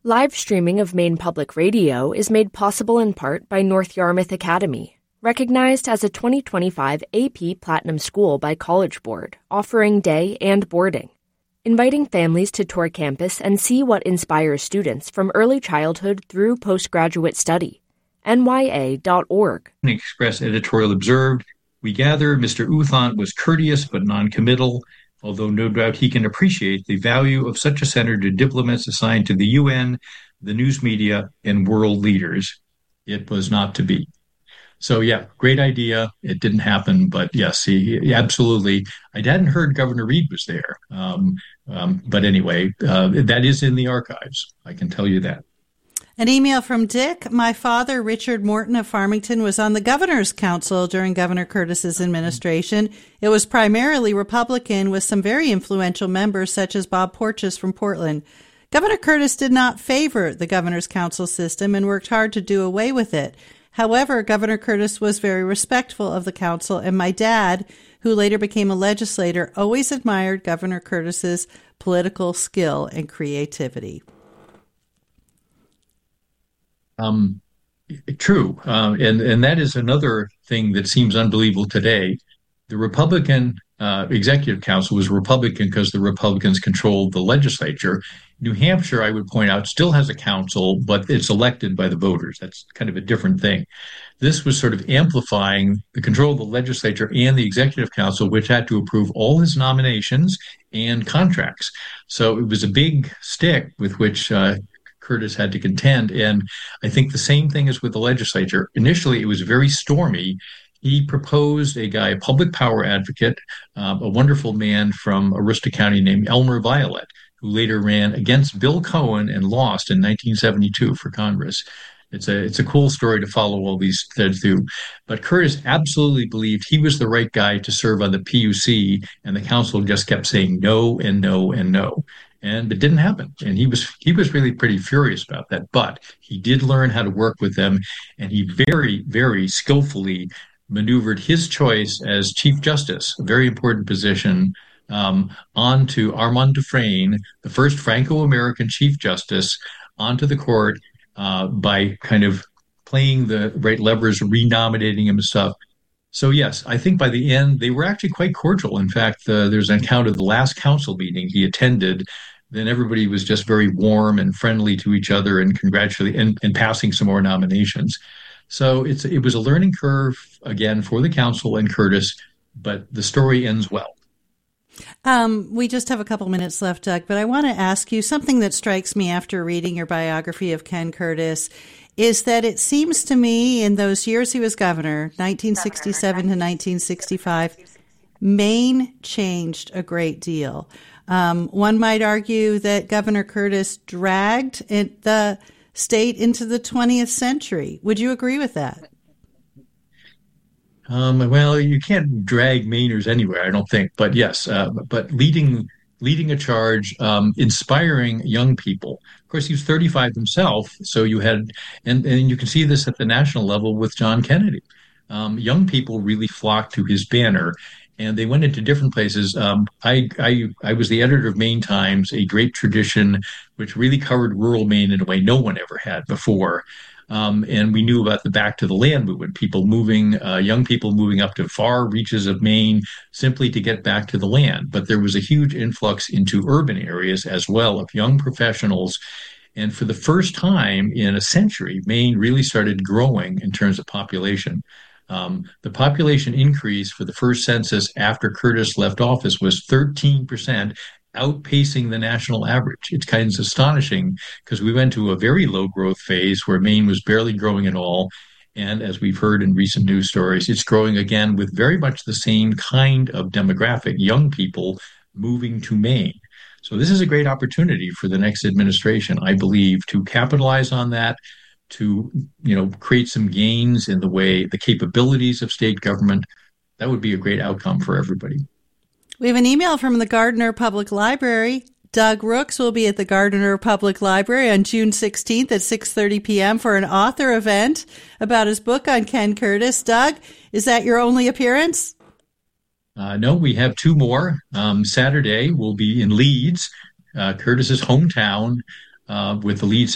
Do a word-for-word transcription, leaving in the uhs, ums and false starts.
Live streaming of Maine Public Radio is made possible in part by North Yarmouth Academy, recognized as a twenty twenty-five A P Platinum School by College Board, offering day and boarding, inviting families to tour campus and see what inspires students from early childhood through postgraduate study. N Y A dot org. Express editorial observed, we gather Mister Outhant was courteous but non-committal, although no doubt he can appreciate the value of such a center to diplomats assigned to the U N, the news media, and world leaders. It was not to be. So, yeah, great idea. It didn't happen, but yes, he, he absolutely. I hadn't heard Governor Reed was there. Um, um, but anyway, uh, that is in the archives. I can tell you that. An email from Dick. My father, Richard Morton of Farmington, was on the Governor's Council during Governor Curtis's administration. It was primarily Republican, with some very influential members such as Bob Porches from Portland. Governor Curtis did not favor the Governor's Council system and worked hard to do away with it. However, Governor Curtis was very respectful of the council, and my dad, who later became a legislator, always admired Governor Curtis's political skill and creativity. Um, true. Uh, and, and that is another thing that seems unbelievable today. The Republican uh, Executive Council was Republican because the Republicans controlled the legislature. New Hampshire, I would point out, still has a council, but it's elected by the voters. That's kind of a different thing. This was sort of amplifying the control of the legislature and the Executive Council, which had to approve all his nominations and contracts. So it was a big stick with which uh, Curtis had to contend. And I think the same thing is with the legislature. Initially, it was very stormy. He proposed a guy, a public power advocate, um, a wonderful man from Aroostook County named Elmer Violet, who later ran against Bill Cohen and lost in nineteen seventy-two for Congress. It's a it's a cool story to follow all these threads through. But Curtis absolutely believed he was the right guy to serve on the P U C, and the council just kept saying no and no and no. And it didn't happen. And he was he was really pretty furious about that. But he did learn how to work with them, and he very, very skillfully maneuvered his choice as Chief Justice, a very important position, um, onto Armand Dufresne, the first Franco-American Chief Justice, onto the court uh, by kind of playing the right levers, renominating him and stuff. So, yes, I think by the end, they were actually quite cordial. In fact, uh, there's an account of the last council meeting he attended. Then everybody was just very warm and friendly to each other and congratulating and, and passing some more nominations. So it's it was a learning curve, again, for the council and Curtis, but the story ends well. Um, we just have a couple minutes left, Doug, but I want to ask you something that strikes me after reading your biography of Ken Curtis is that it seems to me in those years he was governor, nineteen sixty-seven to nineteen sixty-five, Maine changed a great deal. Um, one might argue that Governor Curtis dragged it, the state into the twentieth century. Would you agree with that? Um, well, you can't drag Mainers anywhere, I don't think. But yes, uh, but leading leading a charge, um, inspiring young people. Of course, he was thirty-five himself, so you had, and, and you can see this at the national level with John Kennedy. Um, young people really flocked to his banner, and they went into different places. Um, I, I I was the editor of Maine Times, a great tradition which really covered rural Maine in a way no one ever had before. Um, and we knew about the Back to the Land movement, people moving, uh, young people moving up to far reaches of Maine simply to get back to the land. But there was a huge influx into urban areas as well of young professionals. And for the first time in a century, Maine really started growing in terms of population. Um, the population increase for the first census after Curtis left office was thirteen percent, outpacing the national average. It's kind of astonishing because we went to a very low growth phase where Maine was barely growing at all. And as we've heard in recent news stories, it's growing again with very much the same kind of demographic, young people moving to Maine. So this is a great opportunity for the next administration, I believe, to capitalize on that, to, you know, create some gains in the way, the capabilities of state government. That would be a great outcome for everybody. We have an email from the Gardner Public Library. Doug Rooks will be at the Gardner Public Library on June sixteenth at six thirty p.m. for an author event about his book on Ken Curtis. Doug, is that your only appearance? Uh, no, we have two more. Um, Saturday, we'll be in Leeds, uh, Curtis's hometown, uh, with the Leeds